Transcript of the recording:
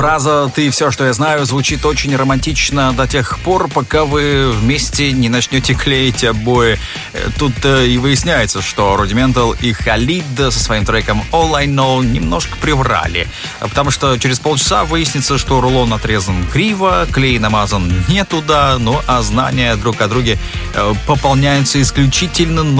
Фраза «ты все, что я знаю» звучит очень романтично до тех пор, пока вы вместе не начнете клеить обои. Тут и выясняется, что Rudimental и Халид со своим треком All I Know немножко приврали. Потому что через полчаса выяснится, что рулон отрезан криво, клей намазан не туда, ну а знания друг о друге пополняются исключительно